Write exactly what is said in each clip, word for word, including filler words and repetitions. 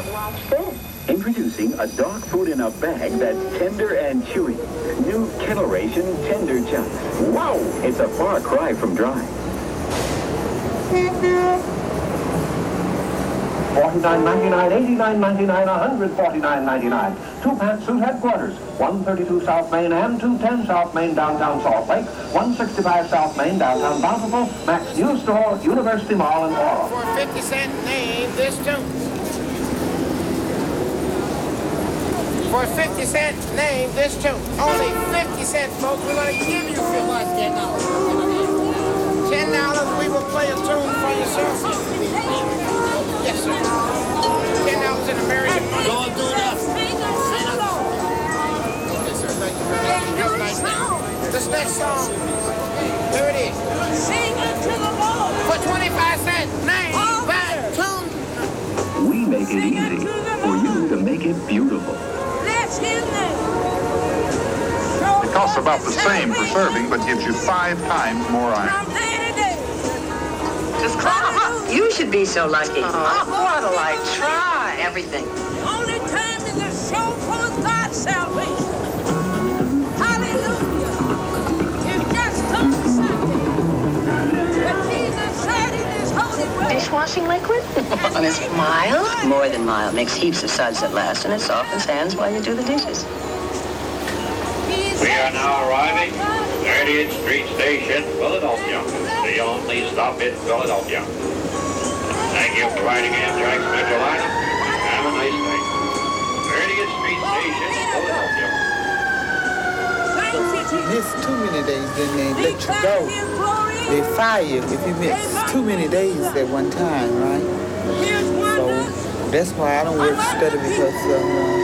Watch this. Introducing a dog food in a bag that's tender and chewy. New Kennel Ration Tender Chow. Wow! It's a far cry from dry. forty-nine ninety-nine, eighty-nine ninety-nine, one hundred forty-nine ninety-nine. Two Pantsuit headquarters, one thirty-two South Main and two ten South Main, downtown Salt Lake, one sixty-five South Main, downtown Bountiful, Max News Store, University Mall, and Oral. For fifty cent, name this tune. For fifty cent, name this tune. Only fifty cents, folks. We're going to give you fifty cents. ten dollars, we will play a tune for yourself. Yes, sir. ten dollars in American money. Go and do that. Yes, sir. Thank you very much. Have a nice day. This next song, here it is. Sing it to the Lord. For twenty-five cents, name that tune. We make it easy for you to make it beautiful. Bless his name. It costs about the same for serving, but gives you five times more iron. From day to day. Just climb up. You should be so lucky. Oh, what'll I try? Everything. Only time is a show for God's salvation. Hallelujah. You just don't Sunday. But Jesus said in his holy word. Dishwashing liquid? And it's mild? More than mild. Makes heaps of suds at last, and it softens hands while you do the dishes. We are now arriving at thirtieth Street Station, Philadelphia. The only stop in Philadelphia. Thank you for riding Amtrak Metrolina. Have a nice day. thirtieth Street Station, Philadelphia. Miss too many days, then they let you go. They fire you if you miss too many days at one time, right? So that's why I don't work steady because of. Uh,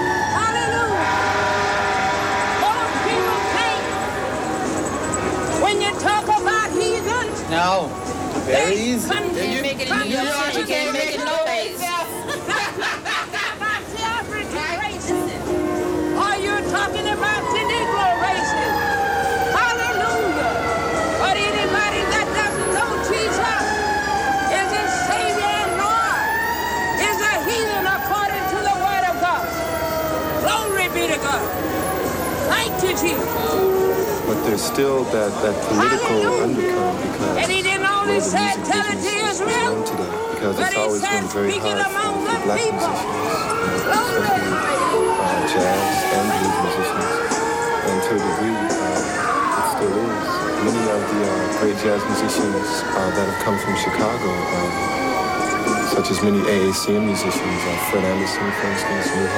No, very easy. You can't make it in New York. You can't make it no ways. Are you talking about the Negro races? Hallelujah. But anybody that doesn't know Jesus is his Savior and Lord, is a heathen according to the word of God. Glory be to God. Thank you, Jesus. But there's still that, that political undercurrent because and he didn't only say tell it to Israel, today, because but it's he always said been very speak it hard among for, the for black people. musicians, especially uh, jazz and blues musicians, and to a degree uh, it still is. Many of the uh, great jazz musicians uh, that have come from Chicago, um, such as many A A C M musicians, uh, Fred Anderson, for instance, Lou